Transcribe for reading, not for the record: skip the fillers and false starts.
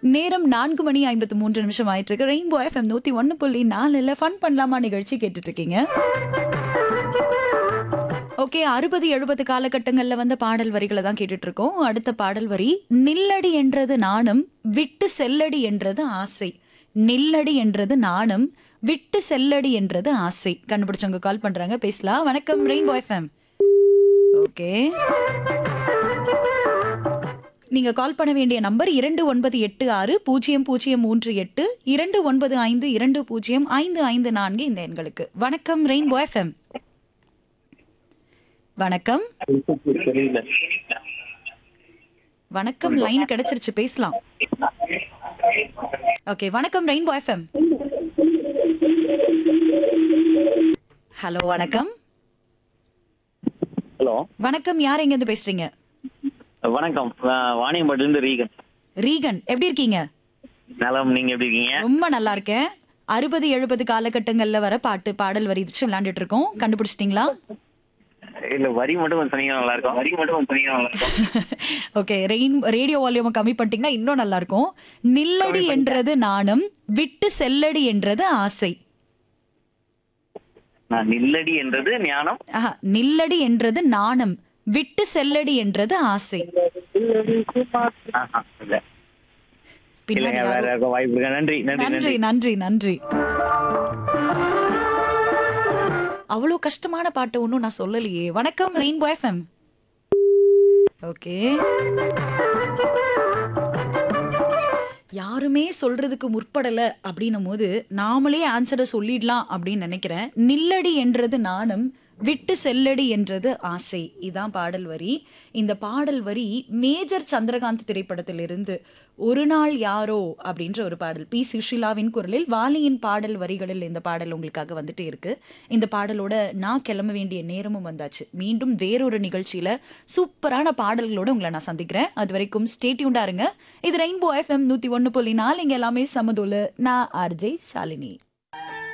நேரம் 4:53 ஆயிட்டு இருக்கு. ரெயின்போ எஃப்எம் 101.4 ஃபன் பண்ணலாமா நிகழ்ச்சி கேட்டுட்டு இருக்கீங்க. ஓகே, 60-70 காலகட்டங்கள்ல வந்த பாடல் வரிகளை தான் கேட்டுட்டு இருக்கோம். அடுத்த பாடல் வரி, நில்லடி என்றது நாணம், விட்டு செல்லடி என்றது ஆசை. நில்லடி என்றது நாணம், விட்டு செல்லடி என்றது ஆசை. கண்டுபிடிச்சவங்க கால் பண்றாங்க, பேசலாம். வணக்கம் ரெயின்போ எஃப்எம். ஓகே, நீங்க கால் பண்ண வேண்டிய நம்பர் 2986-0038 2952-205554 இந்த எண்களுக்கு. வணக்கம் ரெயின்போ எஃப்எம். வணக்கம் வணக்கம், லைன் கிடைச்சிருச்சு, பேசலாம். ஓகே, வணக்கம் ரெயின்போ எஃப்எம். ஹலோ, வணக்கம். ஹலோ வணக்கம், யார் எங்க இருந்து பேசுறீங்க? வணக்கம், வாணியம்பாடில இருந்து ரீகன். ரீகன், எப்படி இருக்கீங்க? நலம், நீங்க எப்படி இருக்கீங்க? ரொம்ப நல்லா இருக்கேன். 60-70 காலகட்டங்கள்ல வர பாடல் வரி வச்சு விளையாண்டுட்டு இருக்கோம். கண்டுபிடிச்சிட்டீங்களா? இல்ல, வரி மட்டும் கொஞ்சம் சொன்னீங்கன்னா நல்லா இருக்கும். ஓகே, ரேடியோ வால்யூம் கம்மி பண்ணிட்டீங்கன்னா இன்னும் நல்லா இருக்கும். நில்லடி என்றது நாணம், விட்டு செல்லடி என்றது ஆசை. நில்லடி என்றது ஞானம். நில்லடி என்றது நாணம், விட்டு செல்லடி என்றது ஆசை. பின்னாடி வேற யாரோ- யாருக்கும் வாய்ப்பு இருக்கா? நன்றி நன்றி நன்றி நன்றி. நன்றி நன்றி. அவ்வளவு கஷ்டமான பாட்டு ஒன்னும் நான் சொல்லலையே. வணக்கம் ரெயின்போ எஃப்எம். ஓகே, யாருமே சொல்றதுக்கு முற்படல அப்படின்னும் போது நாமளே ஆன்சரை சொல்லிடலாம் அப்படின்னு நினைக்கிறேன். நில்லடி என்றது நாணம், விட்டு செல்லடி என்றது ஆசை. இதான் பாடல் வரி. இந்த பாடல் வரி மேஜர் சந்திரகாந்த் திரைப்படத்திலிருந்து ஒரு நாள் யாரோ அப்படின்ற ஒரு பாடல், பி சுஷிலாவின் குரலில் வாலியின் பாடல் வரிகளில் இந்த பாடல் உங்களுக்காக வந்துட்டு இருக்கு. இந்த பாடலோட நான் கிளம்ப வேண்டிய நேரமும் வந்தாச்சு. மீண்டும் வேறொரு நிகழ்ச்சியில சூப்பரான பாடல்களோட உங்களை நான் சந்திக்கிறேன். அது வரைக்கும் ஸ்டே டியூன்டா இருங்க. இது ரெயின்போ எஃப்எம் 101.4. இங்க எல்லாமே சமதோல. நான் ஆர்ஜே ஷாலினி.